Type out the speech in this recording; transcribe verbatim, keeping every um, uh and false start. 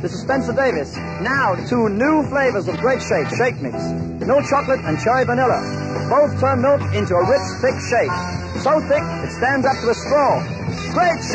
This is Spencer Davis. Now, two new flavors of Great Shake, Shake Mix. Milk chocolate and cherry vanilla. Both turn milk into a rich, thick shake. So thick, it stands up to a straw. Great Shake!